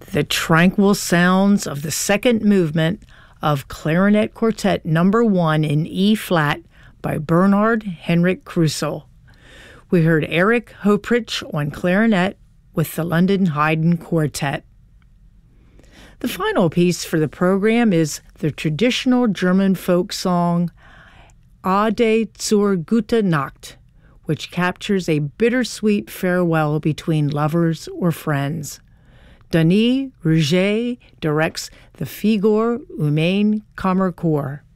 the tranquil sounds of the second movement of Clarinet Quartet No. 1 in E-flat by Bernhard Henrik Krusel. We heard Eric Hoprich on clarinet with the London Haydn Quartet. The final piece for the program is the traditional German folk song Ade zur gute Nacht, which captures a bittersweet farewell between lovers or friends. Denis Rouget directs the Figur Humain Kammerchor.